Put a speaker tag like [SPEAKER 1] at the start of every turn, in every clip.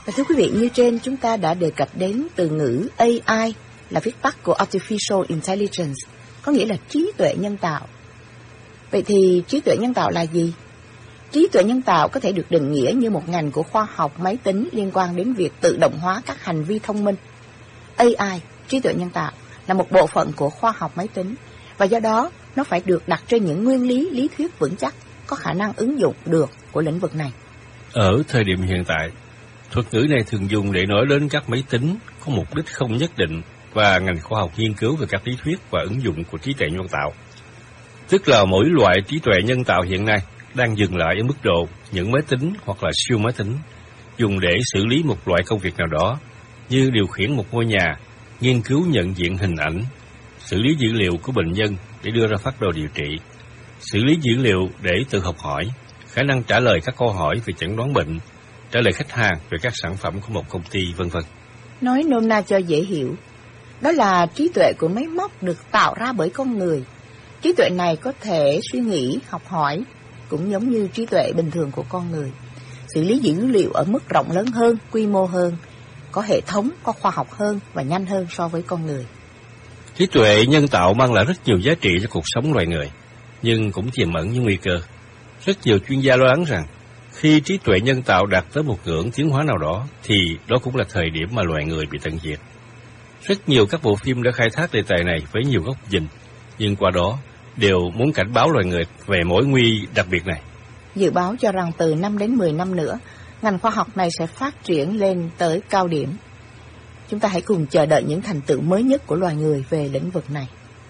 [SPEAKER 1] Và thưa quý vị, như trên chúng ta đã đề cập đến từ ngữ AI là viết tắt của Artificial Intelligence, có nghĩa là trí tuệ nhân tạo. Vậy thì trí tuệ nhân tạo là gì? Trí tuệ nhân tạo có thể được định nghĩa như một ngành của khoa học máy tính liên quan đến việc tự động hóa các hành vi thông minh. AI, trí tuệ nhân tạo, là một bộ phận của khoa học máy tính, và do đó nó phải được đặt trên những nguyên lý lý thuyết vững chắc, có khả năng ứng dụng được của lĩnh vực này.
[SPEAKER 2] Ở thời điểm hiện tại, thuật ngữ này thường dùng để nói đến các máy tính có mục đích không nhất định và ngành khoa học nghiên cứu về các lý thuyết và ứng dụng của trí tuệ nhân tạo. Tức là mỗi loại trí tuệ nhân tạo hiện nay đang dừng lại ở mức độ những máy tính hoặc là siêu máy tính dùng để xử lý một loại công việc nào đó, như điều khiển một ngôi nhà, nghiên cứu nhận diện hình ảnh, xử lý dữ liệu của bệnh nhân để đưa ra phác đồ điều trị, xử lý dữ liệu để tự học hỏi, khả năng trả lời các câu hỏi về chẩn đoán bệnh, trả lời khách hàng về các sản phẩm của một công ty, v.v.
[SPEAKER 1] Nói nôm na cho dễ hiểu, đó là trí tuệ của máy móc được tạo ra bởi con người. Trí tuệ này có thể suy nghĩ, học hỏi, cũng giống như trí tuệ bình thường của con người, xử lý dữ liệu ở mức rộng lớn hơn, quy mô hơn, có hệ thống, có khoa học hơn và nhanh hơn so với con người.
[SPEAKER 2] Trí tuệ nhân tạo mang lại rất nhiều giá trị cho cuộc sống loài người, nhưng cũng tiềm ẩn những nguy cơ. Rất nhiều chuyên gia lo lắng rằng khi trí tuệ nhân tạo đạt tới một ngưỡng tiến hóa nào đó, thì đó cũng là thời điểm mà loài người bị tận diệt. Rất nhiều các bộ phim đã khai thác đề tài này với nhiều góc nhìn, nhưng qua đó đều muốn cảnh báo loài người về mối nguy đặc biệt này.
[SPEAKER 1] Dự báo cho rằng từ 5 đến 10 năm nữa, ngành khoa học này sẽ phát triển lên tới cao điểm. Chúng ta hãy cùng chờ đợi những thành tựu mới nhất của loài người về lĩnh vực này.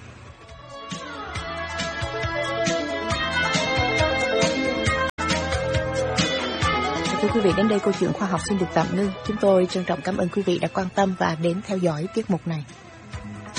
[SPEAKER 1] Thưa quý vị, đến đây câu chuyện khoa học xin được tạm ngưng. Chúng tôi trân trọng cảm ơn quý vị đã quan tâm và đến theo dõi tiết mục này.